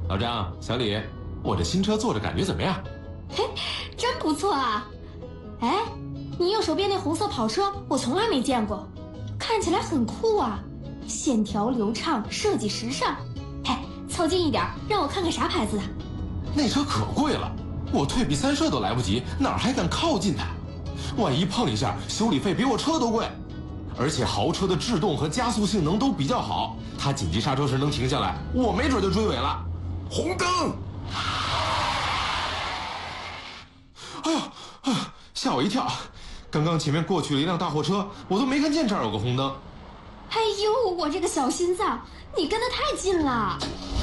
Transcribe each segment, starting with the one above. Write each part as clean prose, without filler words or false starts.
老张、小李，我这新车坐着感觉怎么样？ 嘿，真不错啊！哎，你右手边那红色跑车我从来没见过，看起来很酷啊，线条流畅，设计时尚。嘿，凑近一点，让我看看啥牌子的。 那车可贵了，我退避三舍都来不及，哪儿还敢靠近它？万一碰一下，修理费比我车都贵。而且豪车的制动和加速性能都比较好，它紧急刹车时能停下来，我没准就追尾了。红灯！哎呀，吓我一跳！刚刚前面过去了一辆大货车，我都没看见这儿有个红灯。 哎呦，我这个小心脏，你跟得太近了。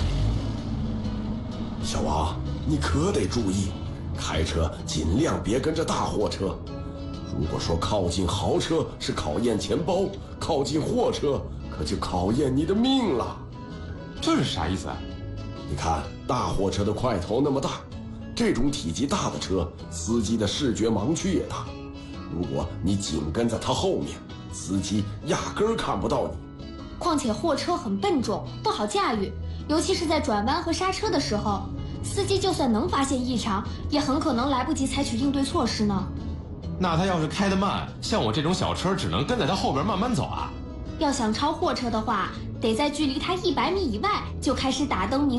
小王，你可得注意，开车尽量别跟着大货车。如果说靠近豪车是考验钱包，靠近货车可就考验你的命了。 这是啥意思啊？ 你看大货车的块头那么大，这种体积大的车，司机的视觉盲区也大。如果你紧跟在他后面，司机压根儿看不到你。 况且货车很笨重，不好驾驭，尤其是在转弯和刹车的时候，司机就算能发现异常，也很可能来不及采取应对措施呢。 那他要是开得慢，像我这种小车只能跟在他后边慢慢走啊。 要想超货车的话，得在距离他100米以外就开始打灯明